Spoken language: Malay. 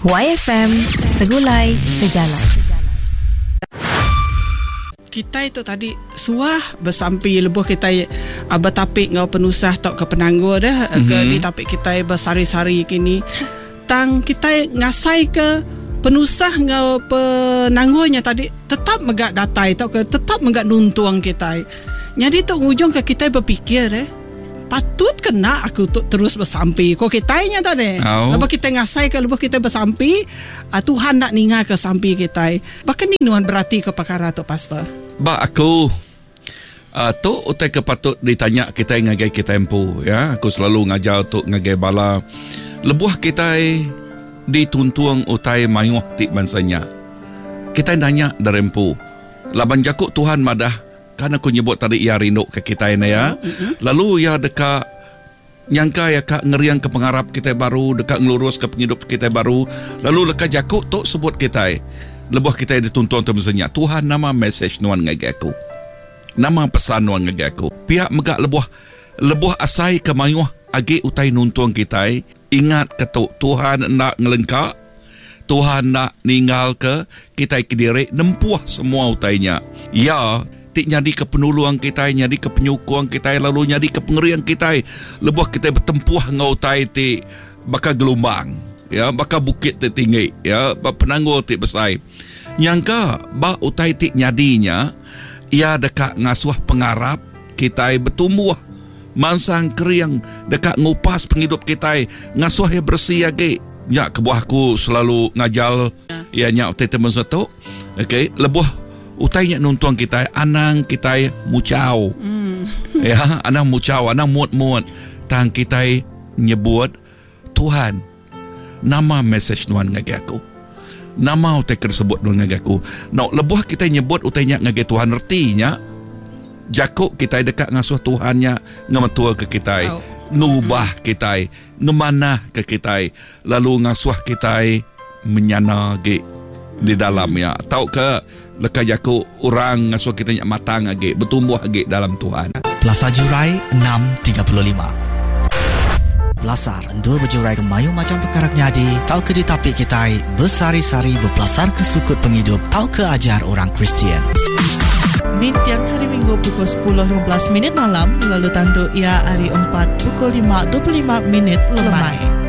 YFM, segulai sejalan. Kita itu tadi suah bersampi lebuh kita bertapik ngau penusah tok ke penanggur dah ke di tapik kita bersari-sari kini tang kita ngasai ke penusah ngau penanggurnya tadi tetap megak datai tok ke tetap megak nuntuang kita. Jadi tok ngujung ke kita berfikir patut kena aku terus bersampi. Kau kitanya tadi. Lepas kita ngasai ke lepas kita bersampi, Tuhan nak ningal ke sampi kita. Bahkan ni nuan berarti ke perkara tu pastor. Ba aku tu utai ke patut ditanya kita ngagai kita empu ya. Aku selalu ngajar untuk ngagai bala. Lebuh kita dituntuang utai mayuh ti bansanya. Kita nanya dari empu. Laban jakuk Tuhan madah. Kan aku nyebut tadi ia rindu ke kita ini ya. Lalu ia dekat nyangka ya kak ngeriang ke pengarap kita baru, dekat ngelurus ke penghidup kita baru. Lalu lekat jakuk tu sebut kita. Lebuh kita dituntun tersenya. Tuhan nama message nuan ngagi aku. Nama pesan nuan ngagi aku. Pihak megak lebuh asai ke mayuh agi utai nuntun kita. Ingat ketuk Tuhan nak ngelengkak. Tuhan nak ninggal ke kita kediri nempuh semua utainya. Ya, tik nyadi ke penuluang kita, nyadi ke penyukuang kita, lalu nyadi ke pengerian kita. Lebuh kita bertempuh ngau tai tik bakal gelombang, ya, bakal bukit tik tinggi, ya, penanggur tik besar. Nyangka ba utai tik nyadinya, ia dekat ngasuh pengarap kita bertumbuh. Mansang keriang dekat ngupas penghidup kita, ngasuh yang bersih lagi. Ya, kebuahku selalu ngajal, ya, nyak utai teman satu. Okay, lebuh utainya nuntuang kita, anang kita mucau. Ya, anang mucau, anang muat-muat. Tang kita nyebut Tuhan. Nama message Tuhan ngagi aku. Nama utai tersebut Tuhan ngagi aku. Nak lebuh kita nyebut utainya ngagi Tuhan ertinya. Jakuk kita dekat ngasuh Tuhannya ngemetua ke kita. Ngubah kita, ngemanah ke kita. Lalu ngasuh kita menyana ge di dalamnya. Tahu ke lekat jaku orang ngasuh kita nyak matang lagi, bertumbuh lagi dalam Tuhan. Plaza Jurai 635. Belasar endul berjurai ke mayu macam perkara nyadi. Tahu ke di tapik kita bersari-sari berpelasar ke sukut penghidup. Tahu ke ajar orang Kristian. Di tiang hari Minggu pukul 10.15 malam, lalu tanduk ia hari 4 pukul 5.25 lemai.